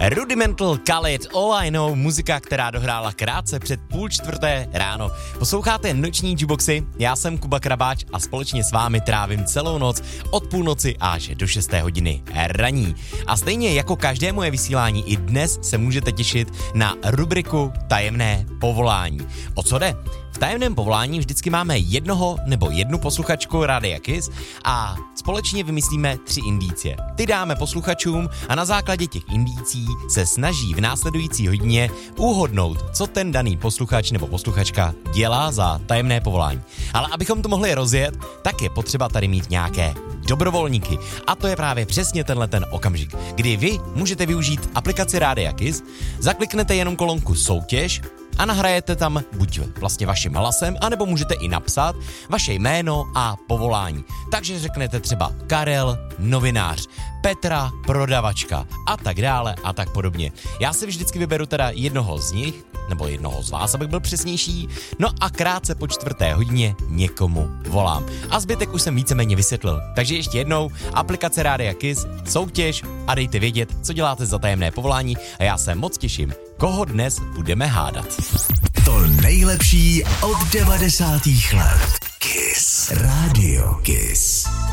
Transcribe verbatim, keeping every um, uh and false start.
Rudimental Khalid, All I Know, muzika, která dohrála krátce před půl čtvrté ráno. Posloucháte noční Juboxy, já jsem Kuba Krabáč a společně s vámi trávím celou noc od půlnoci až do šesté hodiny raní. A stejně jako každé moje vysílání, i dnes se můžete těšit na rubriku Tajemné povolání. O co jde? V tajemném povolání vždycky máme jednoho nebo jednu posluchačku Rádia Kiss a společně vymyslíme tři indicie. Ty dáme posluchačům a na základě těch indicí se snaží v následující hodině uhodnout, co ten daný posluchač nebo posluchačka dělá za tajemné povolání. Ale abychom to mohli rozjet, tak je potřeba tady mít nějaké dobrovolníky. A to je právě přesně tenhle ten okamžik, kdy vy můžete využít aplikaci Rádia Kiss, zakliknete jenom kolonku soutěž a nahrajete tam buď vlastně vaším hlasem, anebo můžete i napsat vaše jméno a povolání. Takže řeknete třeba Karel, novinář, Petra, prodavačka a tak dále a tak podobně. Já si vždycky vyberu teda jednoho z nich, nebo jednoho z vás, abych byl přesnější, no a krátce po čtvrté hodině někomu volám. A zbytek už jsem víceméně vysvětlil. Takže ještě jednou, aplikace Rádia Kiss, soutěž a dejte vědět, co děláte za tajemné povolání a já se moc těším, koho dnes budeme hádat. To nejlepší od devadesátých let. Kiss. Radio Kiss.